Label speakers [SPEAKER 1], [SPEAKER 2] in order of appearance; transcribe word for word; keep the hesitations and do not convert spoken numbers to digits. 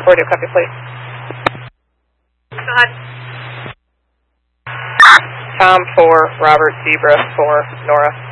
[SPEAKER 1] four, do copy, please.
[SPEAKER 2] Go ahead.
[SPEAKER 1] Tom four, Robert Zebra four, Nora.